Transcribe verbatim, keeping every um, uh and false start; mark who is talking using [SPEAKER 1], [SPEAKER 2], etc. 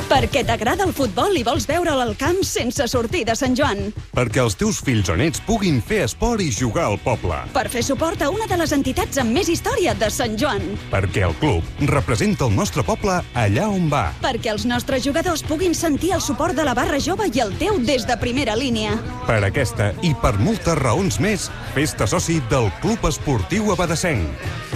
[SPEAKER 1] Perquè t'agrada el futbol i vols veure'l al camp sense sortir de Sant Joan.
[SPEAKER 2] Perquè els teus fills o nets puguin fer esport i jugar al poble.
[SPEAKER 1] Per fer suport a una de les entitats amb més història de Sant Joan.
[SPEAKER 2] Perquè el club representa el nostre poble allà on va.
[SPEAKER 1] Perquè els nostres jugadors puguin sentir el suport de la barra jove i el teu des de primera línia.
[SPEAKER 2] Per aquesta i per moltes raons més, fes-te soci del Club Esportiu Abadessenc.